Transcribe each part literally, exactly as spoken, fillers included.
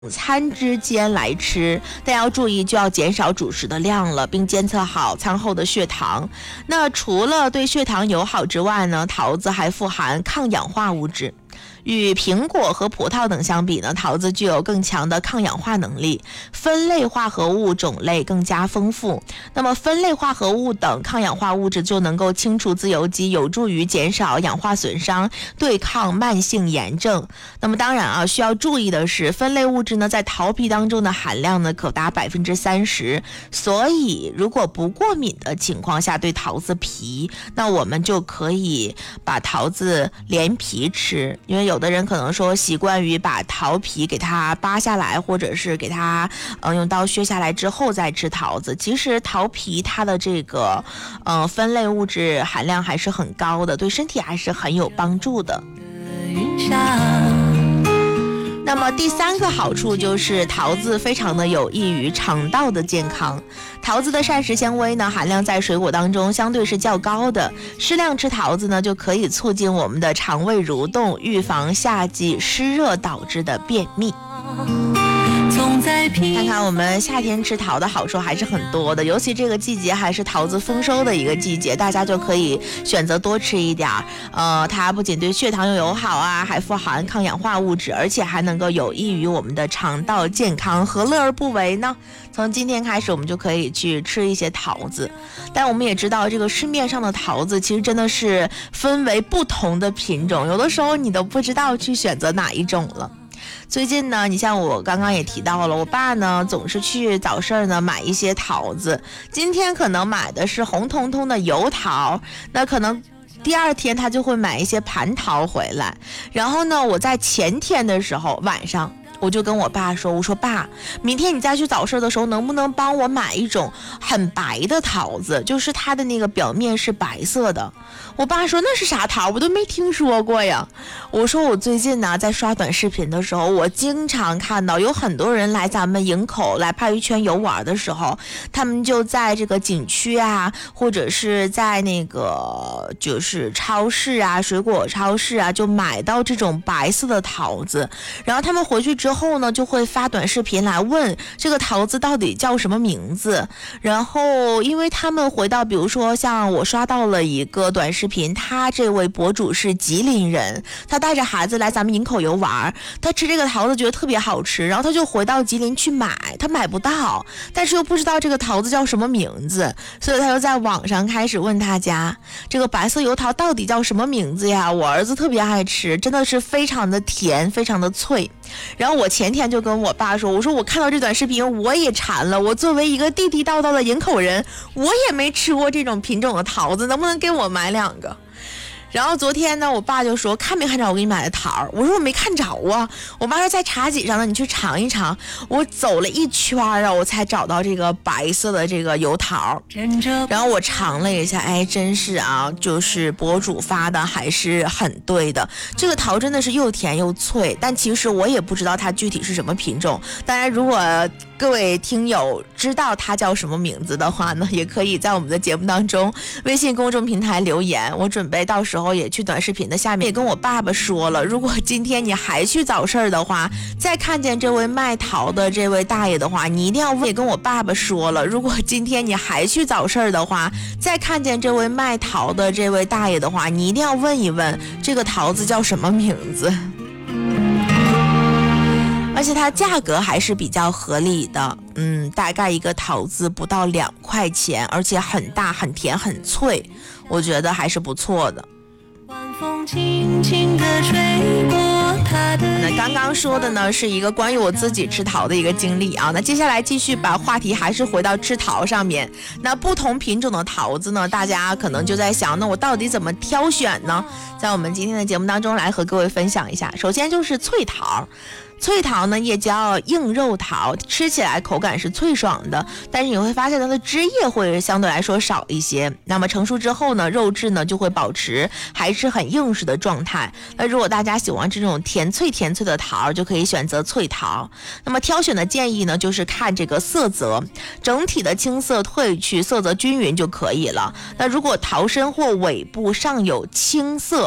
午餐之间来吃，但要注意就要减少主食的量了，并监测好餐后的血糖。那除了对血糖友好之外呢，桃子还富含抗氧化物质。与苹果和葡萄等相比呢，桃子具有更强的抗氧化能力，酚类化合物种类更加丰富。那么酚类化合物等抗氧化物质就能够清除自由基，有助于减少氧化损伤，对抗慢性炎症。那么当然啊，需要注意的是，酚类物质呢在桃皮当中的含量呢可达百分之三十，所以如果不过敏的情况下，对桃子皮，那我们就可以把桃子连皮吃。因为有的人可能说习惯于把桃皮给它扒下来，或者是给它呃用刀削下来之后再吃桃子。其实桃皮它的这个呃酚类物质含量还是很高的，对身体还是很有帮助的。那么第三个好处就是桃子非常的有益于肠道的健康。桃子的膳食纤维呢含量在水果当中相对是较高的，适量吃桃子呢就可以促进我们的肠胃蠕动，预防夏季湿热导致的便秘。看看我们夏天吃桃的好处还是很多的，尤其这个季节还是桃子丰收的一个季节，大家就可以选择多吃一点。呃，它不仅对血糖友好啊，还富含抗氧化物质，而且还能够有益于我们的肠道健康，何乐而不为呢？从今天开始我们就可以去吃一些桃子。但我们也知道这个市面上的桃子其实真的是分为不同的品种，有的时候你都不知道去选择哪一种了。最近呢，你像我刚刚也提到了，我爸呢总是去早市呢买一些桃子，今天可能买的是红彤彤的油桃，那可能第二天他就会买一些蟠桃回来。然后呢，我在前天的时候晚上我就跟我爸说，我说爸，明天你再去早市的时候能不能帮我买一种很白的桃子，就是它的那个表面是白色的。我爸说那是啥桃，我都没听说过呀。我说我最近呢在刷短视频的时候，我经常看到有很多人来咱们营口来鲅鱼圈游玩的时候，他们就在这个景区啊，或者是在那个就是超市啊，水果超市啊，就买到这种白色的桃子，然后他们回去之后之后呢，就会发短视频来问这个桃子到底叫什么名字。然后因为他们回到，比如说像我刷到了一个短视频，他这位博主是吉林人，他带着孩子来咱们营口游玩，他吃这个桃子觉得特别好吃，然后他就回到吉林去买，他买不到，但是又不知道这个桃子叫什么名字，所以他又在网上开始问大家，这个白色油桃到底叫什么名字呀？我儿子特别爱吃，真的是非常的甜，非常的脆。然后我前天就跟我爸说，我说我看到这短视频我也馋了，我作为一个地地道道的营口人，我也没吃过这种品种的桃子，能不能给我买两个？然后昨天呢，我爸就说看没看着我给你买的桃，我说我没看着啊。我爸说在茶几上呢，你去尝一尝。我走了一圈啊，我才找到这个白色的这个油桃，然后我尝了一下，哎，真是啊，就是博主发的还是很对的。这个桃真的是又甜又脆，但其实我也不知道它具体是什么品种。当然，如果各位听友知道它叫什么名字的话呢，也可以在我们的节目当中微信公众平台留言，我准备到时候也去短视频的下面也跟我爸爸说了，如果今天你还去早市的话，再看见这位卖桃的这位大爷的话，你一定要问，也跟我爸爸说了，如果今天你还去早市的话，再看见这位卖桃的这位大爷的话，你一定要问一问这个桃子叫什么名字。而且它价格还是比较合理的，嗯，大概一个桃子不到两块钱，而且很大、很甜、很脆，我觉得还是不错的。晚风轻轻地吹过它的。那刚刚说的呢是一个关于我自己吃桃的一个经历啊，那接下来继续把话题还是回到吃桃上面。那不同品种的桃子呢，大家可能就在想，那我到底怎么挑选呢？在我们今天的节目当中来和各位分享一下。首先就是脆桃。脆桃呢也叫硬肉桃，吃起来口感是脆爽的，但是你会发现它的汁液会相对来说少一些。那么成熟之后呢，肉质呢就会保持还是很硬实的状态。那如果大家喜欢这种甜脆甜脆的桃，就可以选择脆桃。那么挑选的建议呢，就是看这个色泽，整体的青色褪去，色泽均匀就可以了。那如果桃身或尾部上有青色，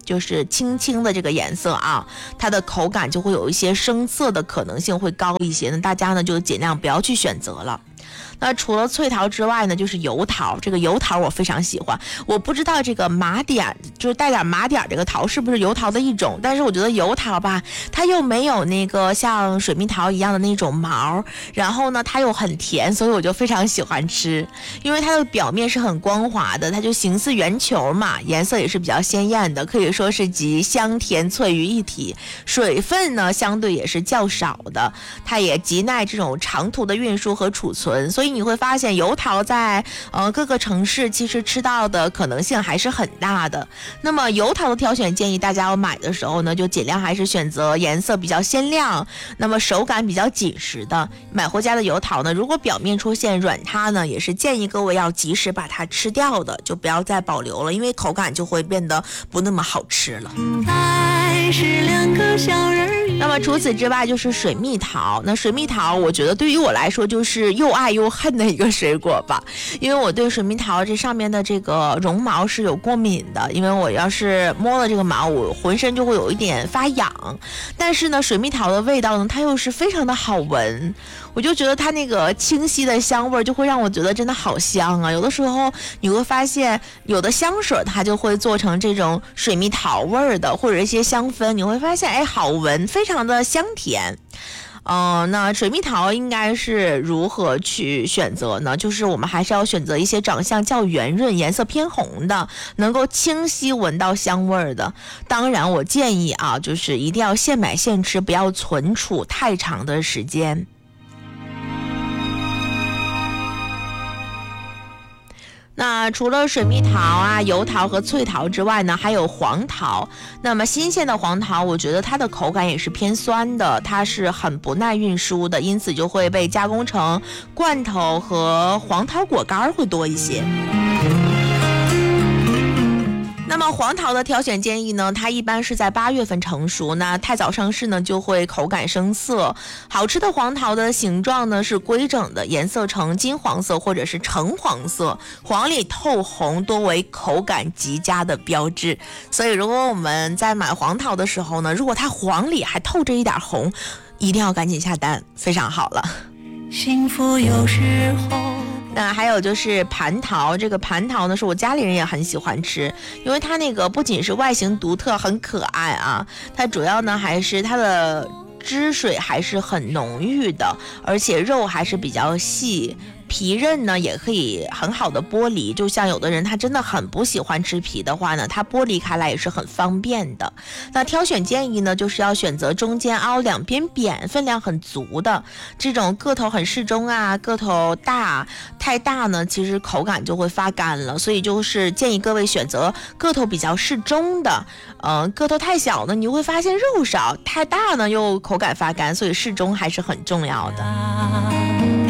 就是青青的这个颜色啊，它的口感就会有一些生涩的可能性会高一些，那大家呢就尽量不要去选择了。那除了脆桃之外呢，就是油桃。这个油桃我非常喜欢，我不知道这个麻点就是带点麻点这个桃是不是油桃的一种，但是我觉得油桃吧，它又没有那个像水蜜桃一样的那种毛，然后呢它又很甜，所以我就非常喜欢吃，因为它的表面是很光滑的，它就形似圆球嘛，颜色也是比较鲜艳的，可以说是集香甜脆于一体，水分呢相对也是较少的，它也极耐这种长途的运输和储存，所以你会发现油桃在呃各个城市其实吃到的可能性还是很大的。那么油桃的挑选建议大家要买的时候呢，就尽量还是选择颜色比较鲜亮，那么手感比较紧实的。买回家的油桃呢，如果表面出现软塌呢，也是建议各位要及时把它吃掉的，就不要再保留了，因为口感就会变得不那么好吃了。爱是两个小人。那么除此之外就是水蜜桃，那水蜜桃我觉得对于我来说就是又爱又恨的一个水果吧，因为我对水蜜桃这上面的这个绒毛是有过敏的，因为我要是摸了这个毛我浑身就会有一点发痒，但是呢水蜜桃的味道呢它又是非常的好闻，我就觉得它那个清晰的香味就会让我觉得真的好香啊。有的时候你会发现有的香水它就会做成这种水蜜桃味的，或者一些香氛，你会发现哎好闻，非常的香甜。呃，那水蜜桃应该是如何去选择呢？就是我们还是要选择一些长相较圆润、颜色偏红的，能够清晰闻到香味的。当然我建议啊，就是一定要现买现吃，不要存储太长的时间。那除了水蜜桃啊、油桃和脆桃之外呢，还有黄桃。那么新鲜的黄桃，我觉得它的口感也是偏酸的，它是很不耐运输的，因此就会被加工成罐头和黄桃果干会多一些。那么黄桃的挑选建议呢，它一般是在八月份成熟，那太早上市呢就会口感生涩。好吃的黄桃的形状呢是规整的，颜色呈金黄色或者是橙黄色，黄里透红多为口感极佳的标志。所以如果我们在买黄桃的时候呢，如果它黄里还透着一点红，一定要赶紧下单，非常好了。幸福有时候。那还有就是蟠桃，这个蟠桃呢是我家里人也很喜欢吃，因为它那个不仅是外形独特很可爱啊，它主要呢还是它的汁水还是很浓郁的，而且肉还是比较细，皮韧呢也可以很好的剥离，就像有的人他真的很不喜欢吃皮的话呢，他剥离开来也是很方便的。那挑选建议呢，就是要选择中间凹两边扁分量很足的这种，个头很适中啊，个头大太大呢其实口感就会发干了，所以就是建议各位选择个头比较适中的，呃，个头太小呢你会发现肉少，太大呢又口感发干，所以适中还是很重要的。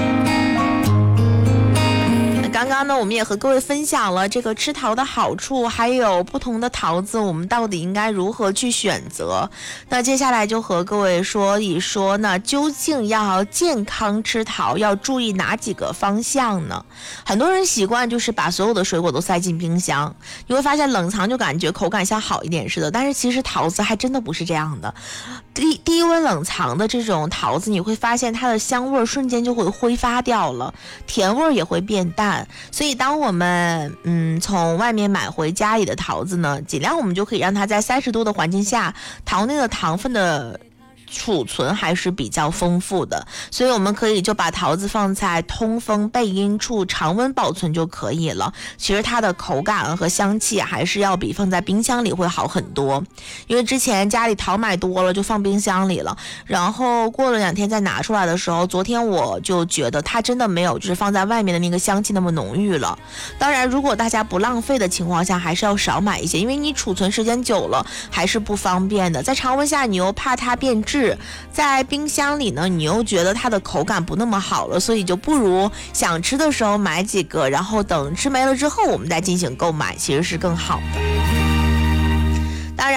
刚刚呢我们也和各位分享了这个吃桃的好处，还有不同的桃子我们到底应该如何去选择。那接下来就和各位说一说，那究竟要健康吃桃要注意哪几个方向呢？很多人习惯就是把所有的水果都塞进冰箱，你会发现冷藏就感觉口感像好一点似的，但是其实桃子还真的不是这样的。低低温冷藏的这种桃子，你会发现它的香味瞬间就会挥发掉了，甜味也会变淡。所以当我们嗯从外面买回家里的桃子呢，尽量我们就可以让它在三十度的环境下，桃内的糖分的储存还是比较丰富的，所以我们可以就把桃子放在通风背阴处常温保存就可以了。其实它的口感和香气还是要比放在冰箱里会好很多，因为之前家里桃买多了就放冰箱里了，然后过了两天再拿出来的时候，昨天我就觉得它真的没有就是放在外面的那个香气那么浓郁了。当然如果大家不浪费的情况下，还是要少买一些，因为你储存时间久了还是不方便的，在常温下你又怕它变质，在冰箱里呢你又觉得它的口感不那么好了，所以就不如想吃的时候买几个，然后等吃没了之后我们再进行购买，其实是更好的。当然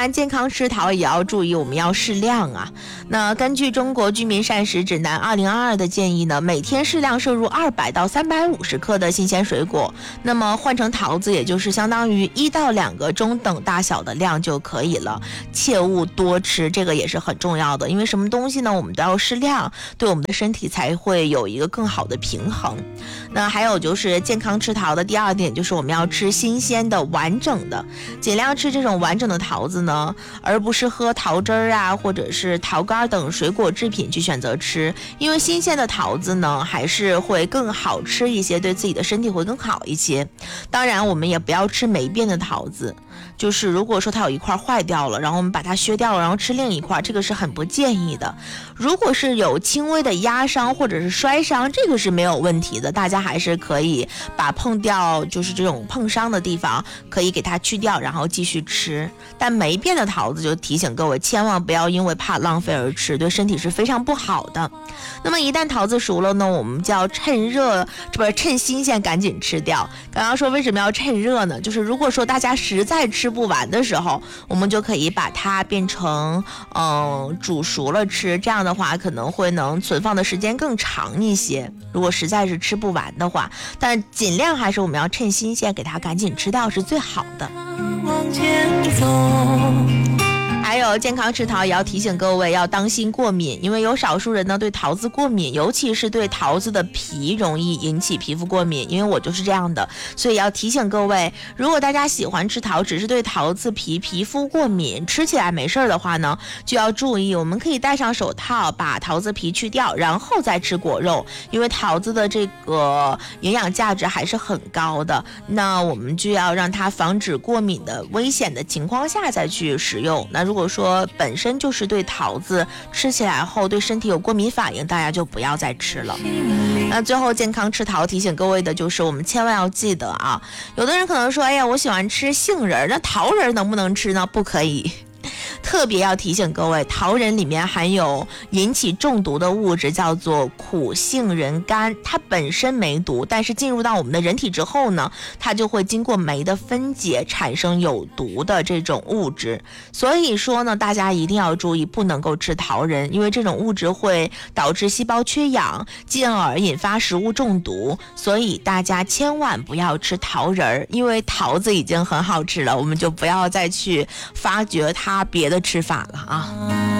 然健康吃桃也要注意，我们要适量啊。那根据中国居民膳食指南二零二二的建议呢，每天适量摄入二百到三百五十克的新鲜水果，那么换成桃子也就是相当于一到两个中等大小的量就可以了，切勿多吃，这个也是很重要的。因为什么东西呢，我们都要适量，对我们的身体才会有一个更好的平衡。那还有就是健康吃桃的第二点，就是我们要吃新鲜的完整的，尽量吃这种完整的桃子呢，而不是喝桃汁儿啊或者是桃干等水果制品去选择吃，因为新鲜的桃子呢还是会更好吃一些，对自己的身体会更好一些。当然我们也不要吃霉变的桃子，就是如果说它有一块坏掉了，然后我们把它削掉了，然后吃另一块，这个是很不建议的。如果是有轻微的压伤或者是摔伤，这个是没有问题的，大家还是可以把碰掉就是这种碰伤的地方可以给它去掉，然后继续吃。但霉变的桃子就提醒各位千万不要因为怕浪费而吃，对身体是非常不好的。那么一旦桃子熟了呢，我们就要趁热不是趁新鲜赶紧吃掉。刚刚说为什么要趁热呢，就是如果说大家实在吃不完的时候，我们就可以把它变成嗯煮熟了吃，这样的话可能会能存放的时间更长一些，如果实在是吃不完的话，但尽量还是我们要趁新鲜给它赶紧吃掉是最好的。往前走，还有健康吃桃也要提醒各位要当心过敏，因为有少数人呢对桃子过敏，尤其是对桃子的皮容易引起皮肤过敏，因为我就是这样的，所以要提醒各位，如果大家喜欢吃桃，只是对桃子皮皮肤过敏，吃起来没事的话呢，就要注意，我们可以戴上手套把桃子皮去掉，然后再吃果肉，因为桃子的这个营养价值还是很高的，那我们就要让它防止过敏的危险的情况下再去食用。那如果说本身就是对桃子吃起来后对身体有过敏反应，大家就不要再吃了。那最后健康吃桃提醒各位的就是我们千万要记得啊，有的人可能说哎呀我喜欢吃杏仁，那桃仁能不能吃呢？不可以。特别要提醒各位，桃仁里面含有引起中毒的物质叫做苦杏仁苷，它本身没毒，但是进入到我们的人体之后呢，它就会经过酶的分解产生有毒的这种物质。所以说呢，大家一定要注意，不能够吃桃仁，因为这种物质会导致细胞缺氧，进而引发食物中毒。所以大家千万不要吃桃仁，因为桃子已经很好吃了，我们就不要再去发掘它别的吃法了啊。